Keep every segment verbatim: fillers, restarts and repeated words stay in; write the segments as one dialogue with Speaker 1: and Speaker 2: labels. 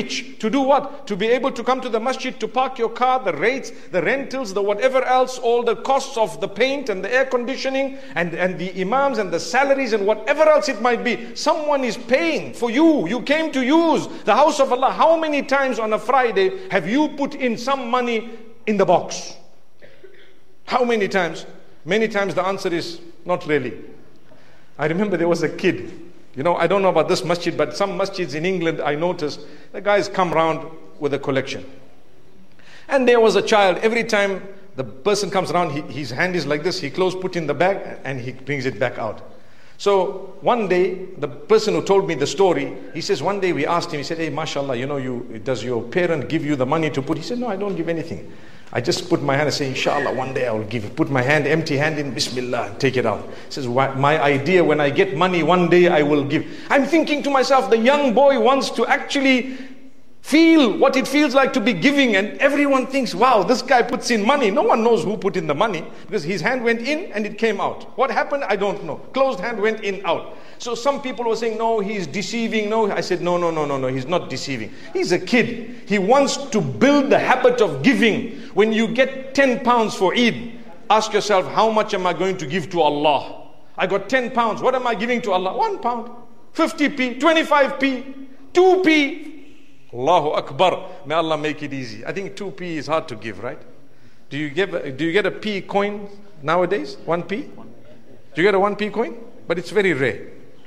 Speaker 1: rich to do what? To be able to come to the masjid, to park your car, the rates, the rentals, the whatever else, all the costs of the paint and the air conditioning and, and the imams and the salaries and whatever else it might be. Someone is paying for you. You came to use the house of Allah. How many times on a Friday have you put in some money in the box? How many times? Many times the answer is not really. I remember there was a kid, you know, I don't know about this masjid, but some masjids in England, I noticed, the guys come round with a collection. And there was a child, every time the person comes around, he, his hand is like this, he close, put in the bag, and he brings it back out. So one day, the person who told me the story, he says one day we asked him, he said, hey, mashallah, you know, you does your parent give you the money to put? He said, no, I don't give anything. I just put my hand and say, inshallah, one day I will give it. Put my hand, empty hand in, bismillah, and take it out. He says, my idea, when I get money, one day I will give. I'm thinking to myself, the young boy wants to actually feel what it feels like to be giving, and everyone thinks, wow, this guy puts in money. No one knows who put in the money, because his hand went in and it came out. What happened? I don't know. Closed hand went in, out. So some people were saying, no, he's deceiving. No, I said, no, no, no, no, no, he's not deceiving. He's a kid. He wants to build the habit of giving. When you get ten pounds for Eid, ask yourself, how much am I going to give to Allah? I got ten pounds. What am I giving to Allah? One pound, fifty p, twenty-five p, two p. Allahu Akbar. May Allah make it easy. I think two p is hard to give, right? Do you give? A, do you get a p coin nowadays? One p? Do you get a one p coin? But it's very rare.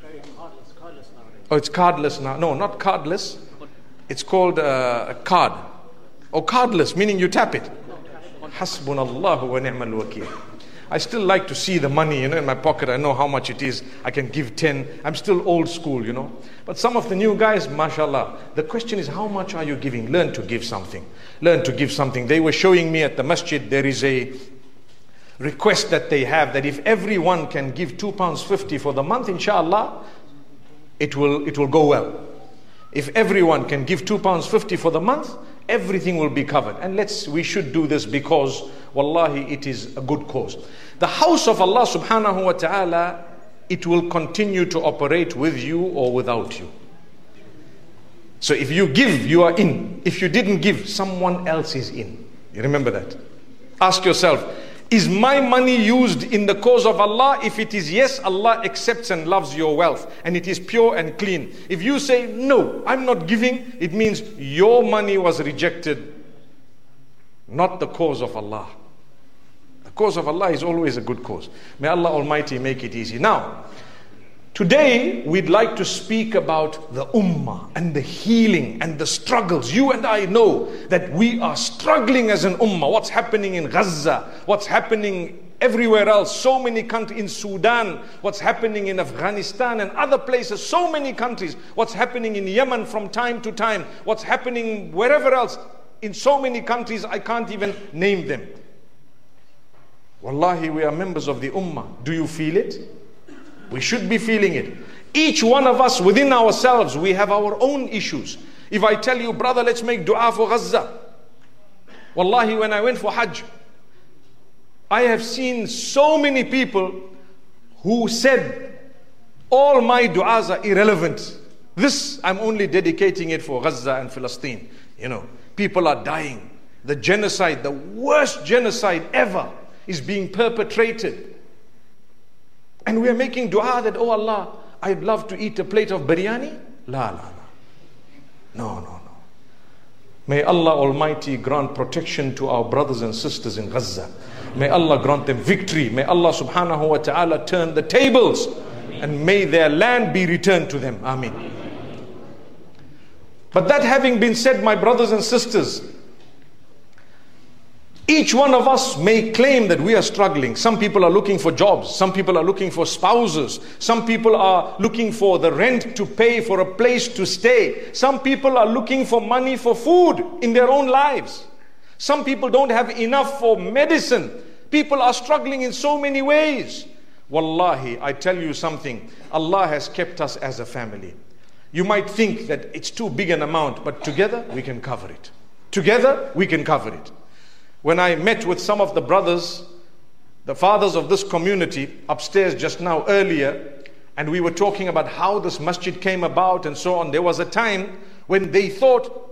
Speaker 1: Oh, it's cardless now. No, not cardless. It's called uh, a card. Or cardless, meaning you tap it. Hasbunallahu wa ni'mal wakeel. I still like to see the money, you know, in my pocket. I know how much it is. I can give ten. I'm still old school, you know. But some of the new guys, mashallah, the question is, how much are you giving? Learn to give something. Learn to give something. They were showing me at the masjid, there is a request that they have, that if everyone can give two pounds fifty for the month, inshallah, it will, it will go well. If everyone can give two pounds fifty for the month, everything will be covered. And let's, we should do this because, wallahi, it is a good cause. The house of Allah subhanahu wa ta'ala, it will continue to operate with you or without you. So if you give, you are in. If you didn't give, someone else is in. You remember that? Ask yourself, is my money used in the cause of Allah? If it is yes, Allah accepts and loves your wealth, and it is pure and clean. If you say, no, I'm not giving, it means your money was rejected, not the cause of Allah. The cause of Allah is always a good cause. May Allah Almighty make it easy. Now, today we'd like to speak about the ummah and the healing and the struggles. You and I know that we are struggling as an ummah. What's happening in Gaza, what's happening everywhere else, so many countries, in Sudan, what's happening in Afghanistan and other places, so many countries, what's happening in Yemen from time to time, what's happening wherever else, in so many countries, I can't even name them. Wallahi, we are members of the ummah. Do you feel it? We should be feeling it. Each one of us within ourselves, we have our own issues. If I tell you, brother, let's make dua for Gaza. Wallahi, when I went for Hajj, I have seen so many people who said, all my du'as are irrelevant. This, I'm only dedicating it for Gaza and Palestine. You know, people are dying. The genocide, the worst genocide ever, is being perpetrated. And we are making dua that, oh Allah, I'd love to eat a plate of biryani. La, la, la. No, no, no. May Allah Almighty grant protection to our brothers and sisters in Gaza. May Allah grant them victory. May Allah subhanahu wa ta'ala turn the tables. Ameen. And may their land be returned to them. Ameen. But that having been said, my brothers and sisters, each one of us may claim that we are struggling. Some people are looking for jobs. Some people are looking for spouses. Some people are looking for the rent to pay, for a place to stay. Some people are looking for money for food in their own lives. Some people don't have enough for medicine. People are struggling in so many ways. Wallahi, I tell you something. Allah has kept us as a family. You might think that it's too big an amount, but together we can cover it. Together we can cover it. When I met with some of the brothers, the fathers of this community, upstairs just now earlier, and we were talking about how this masjid came about and so on, there was a time when they thought